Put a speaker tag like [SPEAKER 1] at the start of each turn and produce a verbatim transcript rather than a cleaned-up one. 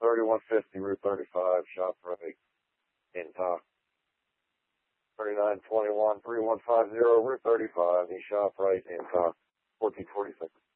[SPEAKER 1] thirty-one fifty, Route thirty-five, shop right, in top. thirty-nine twenty-one, three one five zero, Route thirty-five, he shop right, in top. fourteen forty-six.